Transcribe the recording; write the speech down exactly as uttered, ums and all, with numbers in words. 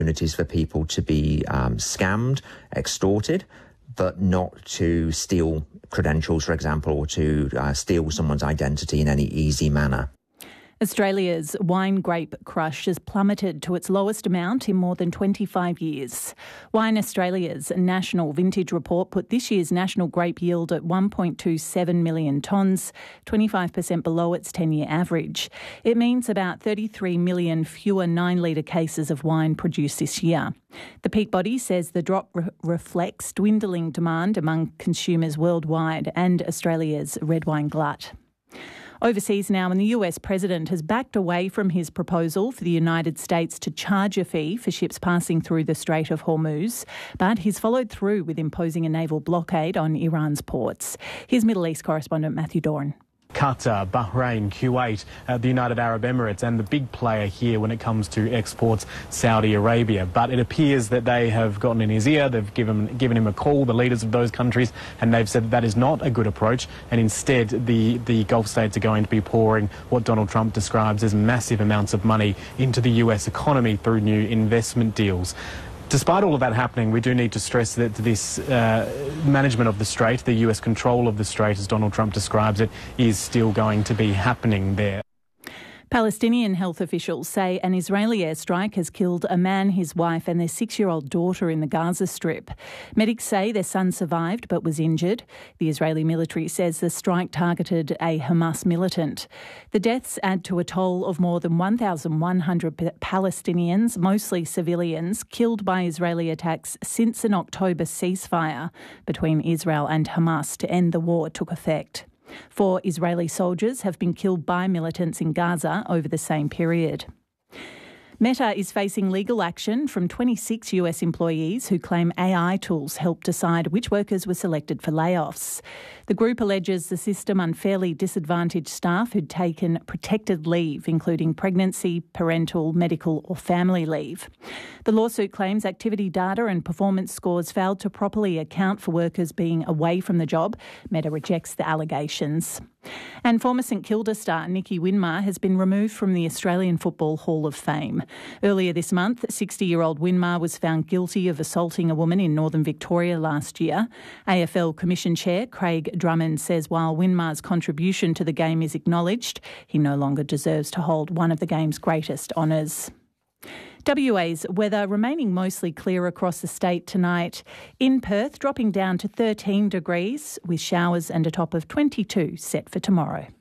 opportunities for people to be um, scammed, extorted, but not to steal credentials, for example, or to uh, steal someone's identity in any easy manner. Australia's wine grape crush has plummeted to its lowest amount in more than twenty-five years. Wine Australia's national vintage report put this year's national grape yield at one point two seven million tonnes, twenty-five percent below its ten-year average. It means about thirty-three million fewer nine-litre cases of wine produced this year. The peak body says the drop re- reflects dwindling demand among consumers worldwide and Australia's red wine glut. Overseas now, and the U S president has backed away from his proposal for the United States to charge a fee for ships passing through the Strait of Hormuz, but he's followed through with imposing a naval blockade on Iran's ports. Here's Middle East correspondent Matthew Doran. Qatar, Bahrain, Kuwait, uh, the United Arab Emirates, and the big player here when it comes to exports, Saudi Arabia. But it appears that they have gotten in his ear, they've given, given him a call, the leaders of those countries, and they've said that, that is not a good approach, and instead the, the Gulf states are going to be pouring what Donald Trump describes as massive amounts of money into the U S economy through new investment deals. Despite all of that happening, we do need to stress that this uh, management of the Strait, the U S control of the Strait, as Donald Trump describes it, is still going to be happening there. Palestinian health officials say an Israeli airstrike has killed a man, his wife and their six-year-old daughter in the Gaza Strip. Medics say their son survived but was injured. The Israeli military says the strike targeted a Hamas militant. The deaths add to a toll of more than one thousand one hundred Palestinians, mostly civilians, killed by Israeli attacks since an October ceasefire between Israel and Hamas to end the war took effect. Four Israeli soldiers have been killed by militants in Gaza over the same period. Meta is facing legal action from twenty-six U S employees who claim A I tools helped decide which workers were selected for layoffs. The group alleges the system unfairly disadvantaged staff who'd taken protected leave, including pregnancy, parental, medical or family leave. The lawsuit claims activity data and performance scores failed to properly account for workers being away from the job. Meta rejects the allegations. And former St Kilda star Nicky Winmar has been removed from the Australian Football Hall of Fame. Earlier this month, sixty-year-old Winmar was found guilty of assaulting a woman in northern Victoria last year. A F L Commission Chair Craig Drummond says while Winmar's contribution to the game is acknowledged, he no longer deserves to hold one of the game's greatest honours. W A's weather remaining mostly clear across the state tonight. In Perth, dropping down to thirteen degrees with showers and a top of twenty-two set for tomorrow.